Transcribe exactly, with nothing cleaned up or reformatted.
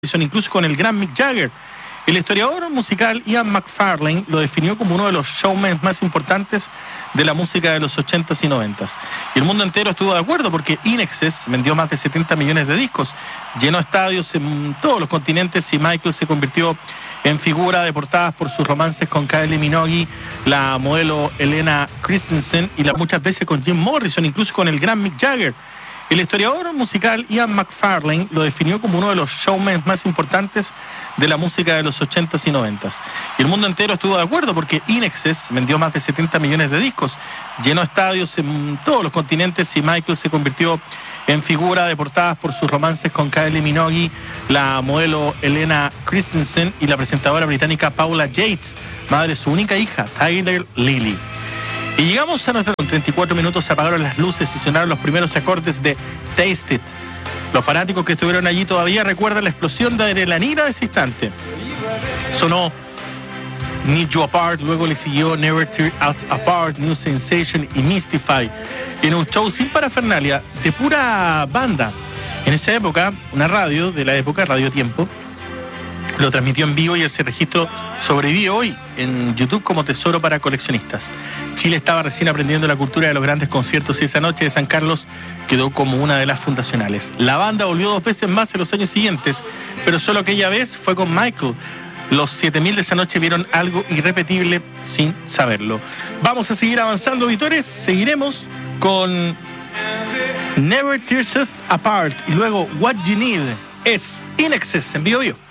incluso con el gran Mick Jagger. El historiador musical Ian McFarlane lo definió como uno de los showmen más importantes de la música de los ochentas y noventas. Y el mundo entero estuvo de acuerdo porque In Excess vendió más de setenta millones de discos, llenó estadios en todos los continentes y Michael se convirtió en figura de portadas por sus romances con Kylie Minogue, la modelo Helena Christensen y la, muchas veces con Jim Morrison, incluso con el gran Mick Jagger. El historiador musical Ian McFarlane lo definió como uno de los showmen más importantes de la música de los ochentas y noventas. Y el mundo entero estuvo de acuerdo porque In Excess vendió más de setenta millones de discos, llenó estadios en todos los continentes y Michael se convirtió en figura de portadas por sus romances con Kylie Minogue, la modelo Helena Christensen y la presentadora británica Paula Yates, madre de su única hija, Tyler Lily. Y llegamos a nuestra... Con treinta y cuatro minutos se apagaron las luces y sonaron los primeros acordes de Taste It. Los fanáticos que estuvieron allí todavía recuerdan la explosión de adrenalina de ese instante. Sonó Need You Apart, luego le siguió Never Tear Us Apart, New Sensation y Mystify. En un show sin parafernalia, de pura banda. En esa época, una radio de la época, Radio Tiempo, lo transmitió en vivo y ese registro sobrevive hoy en YouTube como tesoro para coleccionistas. Chile estaba recién aprendiendo la cultura de los grandes conciertos y esa noche de San Carlos quedó como una de las fundacionales. La banda volvió dos veces más en los años siguientes, pero solo aquella vez fue con Michael. Los siete mil de esa noche vieron algo irrepetible sin saberlo. Vamos a seguir avanzando, auditores. Seguiremos con Never Tear Us Apart y luego What You Need es In Excess en Bio Bio.